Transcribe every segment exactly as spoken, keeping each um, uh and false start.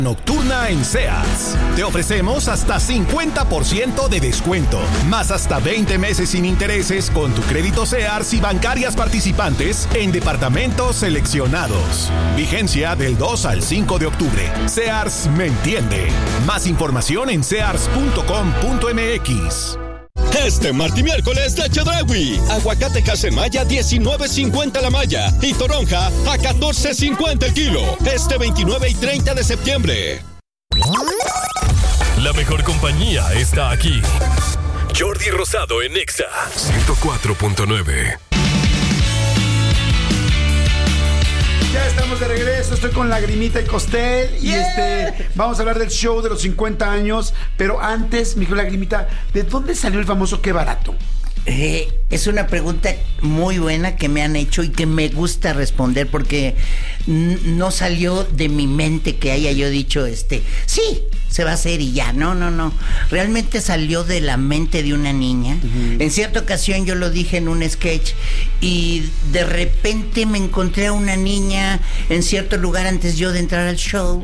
Nocturna en Sears. Te ofrecemos hasta cincuenta por ciento de descuento, más hasta veinte meses sin intereses con tu crédito Sears y bancarias participantes en departamentos seleccionados. Vigencia del dos al cinco de octubre. Sears me entiende. Más información en sears punto com punto m x. Este martes y miércoles de Chedraui. Aguacate Casemaya diecinueve cincuenta la malla y toronja a catorce cincuenta el kilo. Este veintinueve y treinta de septiembre. La mejor compañía está aquí. Jordi Rosado en Exa ciento cuatro punto nueve. Ya estamos de regreso, estoy con Lagrimita y Costel y Yeah. este vamos a hablar del show de los cincuenta años, pero antes, mi querida Lagrimita, ¿de dónde salió el famoso Qué Barato? Eh, es una pregunta muy buena que me han hecho y que me gusta responder porque n- no salió de mi mente que haya yo dicho, este, sí, se va a hacer y ya. No, no, no. Realmente salió de la mente de una niña. Uh-huh. En cierta ocasión yo lo dije en un sketch y de repente me encontré a una niña en cierto lugar antes yo de entrar al show.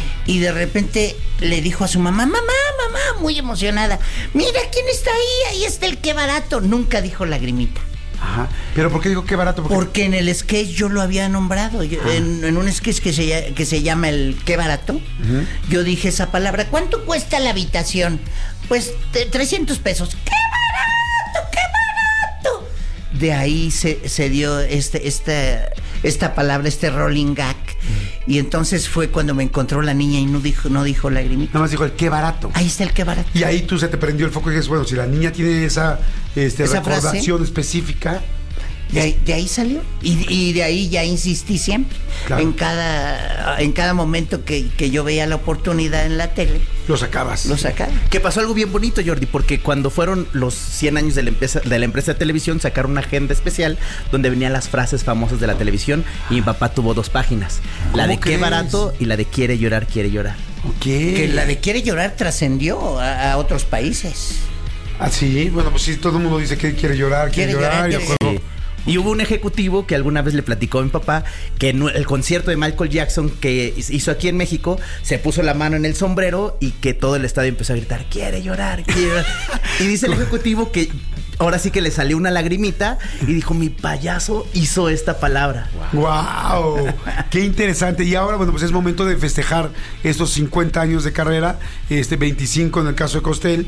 Y de repente le dijo a su mamá, mamá, mamá, muy emocionada, mira quién está ahí, ahí está el Qué Barato. Nunca dijo Lagrimita. Ajá. ¿Pero por qué digo Qué Barato? ¿Por qué? Porque en el sketch yo lo había nombrado. Yo, en, en un sketch que se, que se llama el Qué Barato, uh-huh. Yo dije esa palabra. ¿Cuánto cuesta la habitación? Pues de trescientos pesos. ¡Qué barato, qué barato! De ahí se, se dio este, esta, esta palabra, este rolling gag. Y entonces fue cuando me encontró la niña y no dijo, no dijo Lagrimita. Nada más dijo el Qué Barato. Ahí está el Qué Barato. Y ahí tú se te prendió el foco y dices, bueno, si la niña tiene esa, este, ¿Esa recordación frase? específica. De ahí, de ahí salió. Y, y de ahí ya insistí siempre. Claro. En cada, en cada momento que, que yo veía la oportunidad en la tele. Lo sacabas. Lo sacaba. Que pasó algo bien bonito, Jordi, porque cuando fueron los cien años de la empresa de la empresa de televisión, sacaron una agenda especial donde venían las frases famosas de la televisión y mi papá tuvo dos páginas. La de Qué Barato y la de Quiere llorar, quiere llorar. Ok. Que la de Quiere llorar trascendió a, a otros países. Ah, sí. Bueno, pues sí, todo el mundo dice que quiere llorar, quiere, quiere llorar. llorar quiere... Y, sí. Y hubo un ejecutivo que alguna vez le platicó a mi papá que en el concierto de Michael Jackson que hizo aquí en México, se puso la mano en el sombrero y que todo el estadio empezó a gritar, quiere llorar, quiere llorar. Y dice el ejecutivo que ahora sí que le salió una lagrimita y dijo, mi payaso hizo esta palabra. ¡Wow! wow ¡Qué interesante! Y ahora, bueno, pues es momento de festejar estos cincuenta años de carrera, este veinticinco en el caso de Costel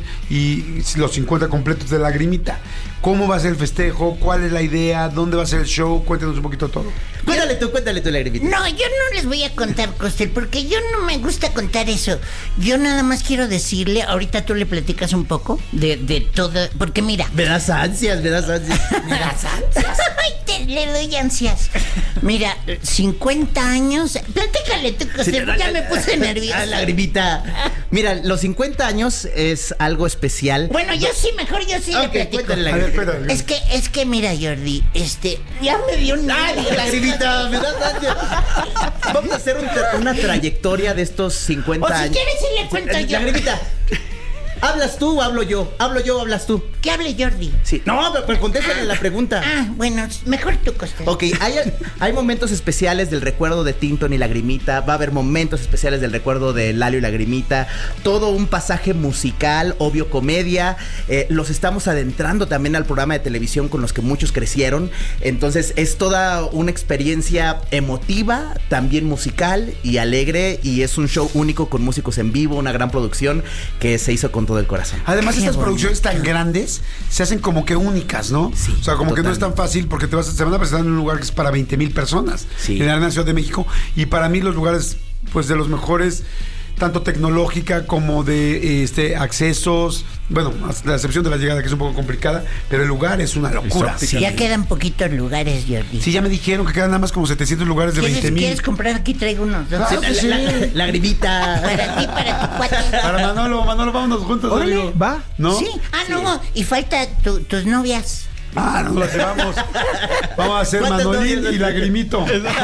y los cincuenta completos de Lagrimita. ¿Cómo va a ser el festejo? ¿Cuál es la idea? ¿Dónde va a ser el show? Cuéntanos un poquito todo. Cuéntale tú, cuéntale tú, Lagrimita. No, yo no les voy a contar, Costel, porque yo no me gusta contar eso. Yo nada más quiero decirle, ahorita tú le platicas un poco de, de todo, porque mira... Me das ansias, me das ansias. Me das ansias. Ay, te le doy ansias. Mira, cincuenta años... Platícale tú, Costel, sí, ya me puse nerviosa. Lagrimita. Mira, los cincuenta años es algo especial. Bueno, yo sí, mejor yo sí okay, le platico. Cuéntale, a ver, cuéntale. Es que, es que mira, Jordi, este... Ya me dio un... Ay, Lagrimita, me das ansias. Vamos a hacer un, una trayectoria de estos cincuenta o años. Si quieres, sí le cuento yo. Lagrimita. ¿Hablas tú o hablo yo? ¿Hablo yo o hablas tú? Que hable Jordi. Sí. No, pero, pero contéstale ah, la pregunta. Ah, bueno, mejor tú, Costel. Ok, hay, hay momentos especiales del recuerdo de Tinton y Lagrimita. Va a haber momentos especiales del recuerdo de Lalo y Lagrimita. Todo un pasaje musical, obvio comedia. Eh, los estamos adentrando también al programa de televisión con los que muchos crecieron. Entonces es toda una experiencia emotiva, también musical y alegre. Y es un show único con músicos en vivo, una gran producción que se hizo con todo el corazón. Además, Qué estas bonito. producciones tan grandes se hacen como que únicas, ¿no? Sí, o sea, como totalmente. Que no es tan fácil porque te vas, se van a presentar en un lugar que es para veinte mil personas. Sí. En la Arena Ciudad de México. Y para mí los lugares, pues de los mejores, tanto tecnológica como de este accesos. Bueno, la excepción de la llegada que es un poco complicada, pero el lugar es una locura. Sí. Ya quedan poquitos lugares, Jordi. Sí, ya me dijeron que quedan nada más como setecientos lugares de veinte mil. ¿Quieres comprar? Aquí traigo unos. Ah, sí, pues sí. la, la, Lagrimita. Para ti, para tu cuate. Para Manolo, Manolo, vámonos juntos. Órale, va. ¿No? Sí. Ah, sí. No, y falta tu, tus novias. Ah, no las llevamos. Vamos a hacer Manolín y Lagrimito.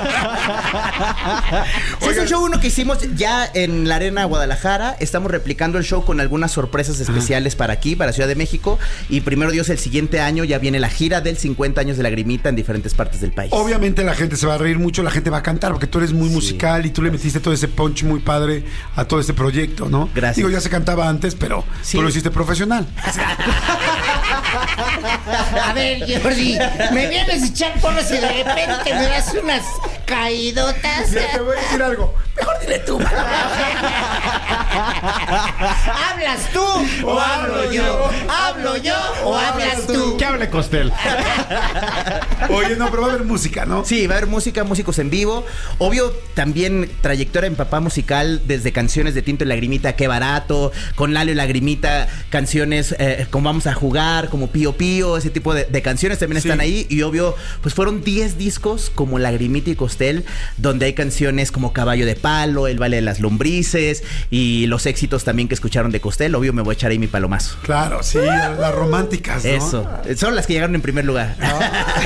Sí, es un show uno que hicimos ya en la Arena Guadalajara. Estamos replicando el show con algunas sorpresas especiales ah. para aquí, para Ciudad de México. Y primero Dios, el siguiente año ya viene la gira del cincuenta años de Lagrimita en diferentes partes del país. Obviamente la gente se va a reír mucho, la gente va a cantar, porque tú eres muy sí. musical y tú le metiste todo ese punch muy padre a todo este proyecto, ¿no? Gracias. Digo, ya se cantaba antes, pero sí. tú lo hiciste profesional. A ver, Jordi, me vienes a echar porras y de repente me das unas caidotas. Ya te voy a decir algo. Mejor dile tú, mano. ¿Hablas tú o hablo yo? ¿Hablo yo o hablas tú? Que hable Costel. Oye, no, pero va a haber música, ¿no? Sí, va a haber música, músicos en vivo. Obvio, también trayectoria en papá musical, desde canciones de Tinto y Lagrimita, Qué Barato, con Lalo y Lagrimita, canciones eh, como Vamos a Jugar, como Pío Pío, ese tipo de, de canciones también sí. están ahí. Y obvio, pues fueron diez discos como Lagrimita y Costel, donde hay canciones como Caballo de Palo, El Baile de las Lombrices y los éxitos también que escucharon de Costel. Obvio, me voy a echar ahí mi palomazo. Claro, sí, las románticas, ¿no? Eso, son las que llegaron en primer lugar. No.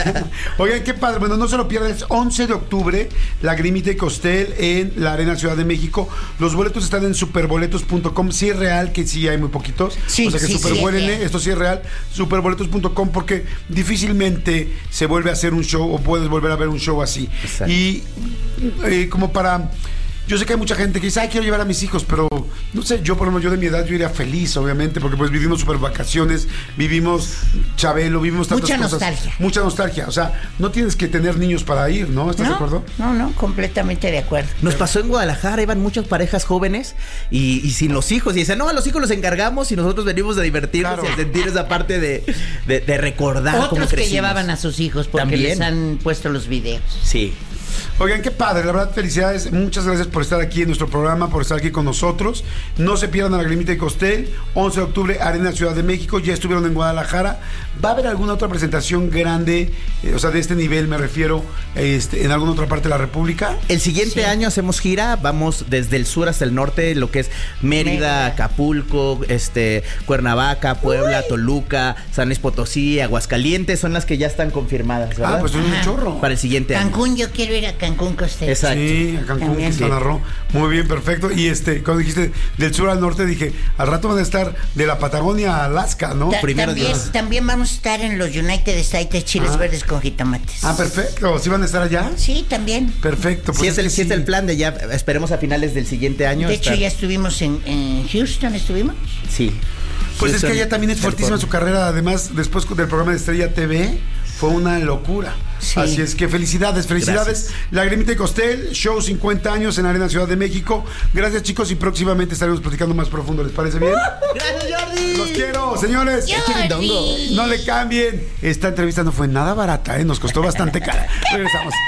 Oigan, qué padre. Bueno, no se lo pierdan, es once de octubre, Lagrimita y Costel en la Arena Ciudad de México. Los boletos están en superboletos punto com. Sí es real que sí hay muy poquitos. Sí, o sea que sí, supervuélenle, sí, esto sí es real. superboletos punto com, porque difícilmente se vuelve a hacer un show o puedes volver a ver un show así. Exacto. Y eh, como para... Yo sé que hay mucha gente que dice, ay, quiero llevar a mis hijos, pero no sé, yo por lo menos yo de mi edad yo iría feliz, obviamente, porque pues vivimos super vacaciones, vivimos Chabelo, vivimos tantas mucha cosas. nostalgia. Mucha nostalgia. O sea, no tienes que tener niños para ir, ¿no? ¿Estás no, de acuerdo? No, no, completamente de acuerdo. Nos pasó en Guadalajara, iban muchas parejas jóvenes y, y sin los hijos. Y dicen, no, a los hijos los encargamos y nosotros venimos a divertirnos claro. y a sentir esa parte de, de, de recordar Otros cómo crecimos. Que llevaban a sus hijos porque ¿también? Les han puesto los videos. Sí. Oigan, qué padre, la verdad, felicidades, muchas gracias por estar aquí en nuestro programa, por estar aquí con nosotros. No se pierdan a Lagrimita y Costel, once de octubre, Arena Ciudad de México, ya estuvieron en Guadalajara. ¿Va a haber alguna otra presentación grande, eh, o sea, de este nivel me refiero, este, en alguna otra parte de la República? El siguiente sí. año hacemos gira, vamos desde el sur hasta el norte, lo que es Mérida, Mérida. Acapulco, este, Cuernavaca, Puebla, Uy. Toluca, San Luis Potosí, Aguascalientes, son las que ya están confirmadas, ¿verdad? Ah, pues es un chorro. Para el siguiente Cancún, año. Cancún, yo quiero ir a Cancún, Costel. Exacto. Sí, a Cancún, Quintana Roo. Muy bien, perfecto. Y este, cuando dijiste del sur al norte, dije, al rato van a estar de la Patagonia a Alaska, ¿no? Ta Primero también, Dios. también vamos a estar en los United States Chiles ah. Verdes con jitomates. Ah, perfecto. ¿Sí van a estar allá? Sí, también. Perfecto. Pues sí, es, el, sí es el plan de ya, esperemos a finales del siguiente año. De estar... hecho, ya estuvimos en, en Houston, ¿estuvimos? Sí. Pues Houston, es que ella también es fuertísima su carrera. Además, después del programa de Estrella T V, fue una locura. Sí. Así es que felicidades, felicidades. Gracias. Lagrimita y Costel, show cincuenta años en Arena Ciudad de México. Gracias, chicos, y próximamente estaremos platicando más profundo. ¿Les parece bien? Gracias, Jordi. Los quiero, señores. Jordi. No le cambien. Esta entrevista no fue nada barata, ¿eh? Nos costó bastante cara. Regresamos.